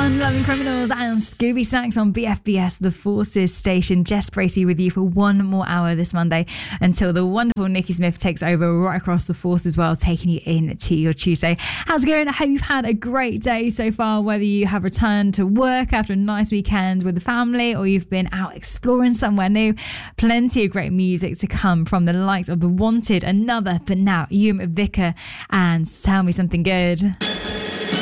Loving Criminals and Scooby Snacks on BFBS, the Forces station. Jess Bracey with you for one more hour this Monday until the wonderful Nikki Smith takes over right across the Force as well, taking you into your Tuesday. How's it going? I hope you've had a great day so far, whether you have returned to work after a nice weekend with the family or you've been out exploring somewhere new. Plenty of great music to come from the likes of The Wanted, Another, but now Ewan Vicker and Tell Me Something Good.